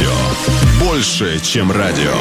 радио. Больше, чем радио.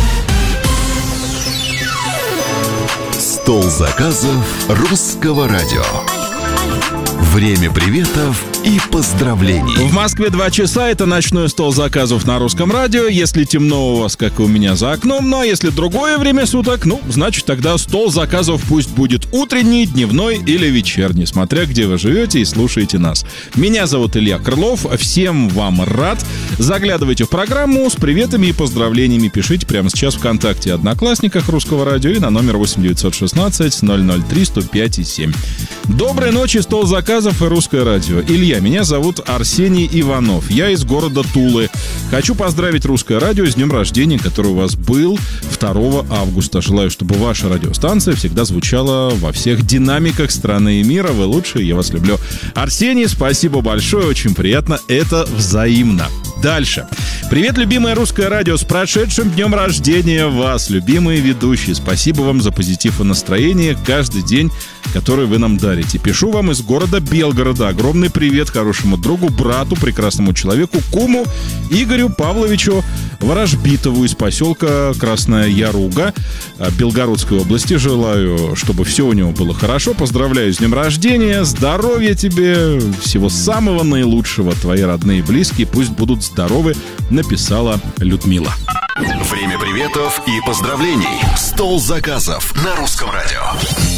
Стол заказов русского радио. Время приветов и поздравлений. В Москве 2 часа. Это ночной стол заказов на русском радио. Если темно у вас, как и у меня за окном, ну а если другое время суток, значит тогда стол заказов пусть будет утренний, дневной или вечерний, смотря где вы живете и слушаете нас. Меня зовут Илья Крылов. Всем вам рад. Заглядывайте в программу с приветами и поздравлениями. Пишите прямо сейчас ВКонтакте, Одноклассниках русского радио и на номер 8-916-003-105-7. Доброй ночи, стол заказов и русское радио. Илья, меня зовут Арсений Иванов. Я из города Тулы. Хочу поздравить русское радио с днем рождения, который у вас был 2 августа. Желаю, чтобы ваша радиостанция всегда звучала во всех динамиках страны и мира. Вы лучшие, я вас люблю. Арсений, спасибо большое, очень приятно. Это взаимно. Дальше. Привет, любимое русское радио. С прошедшим днем рождения вас, любимые ведущие. Спасибо вам за позитив и настроение каждый день, который вы нам дарите. Пишу вам из города Белгорода. Огромный привет хорошему другу, брату, прекрасному человеку, куму Игорю Павловичу Ворожбитову из поселка Красная Яруга Белгородской области. Желаю, чтобы все у него было хорошо. Поздравляю с днем рождения. Здоровья тебе. Всего самого наилучшего. Твои родные и близкие пусть будут здоровы, написала Людмила. Время приветов и поздравлений. Стол заказов на русском радио.